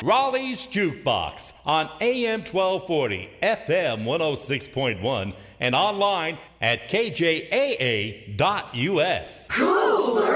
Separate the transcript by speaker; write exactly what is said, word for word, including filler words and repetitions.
Speaker 1: Raleigh's Jukebox on A M twelve forty, F M one oh six point one, and online at K J A A dot U S.
Speaker 2: Cooler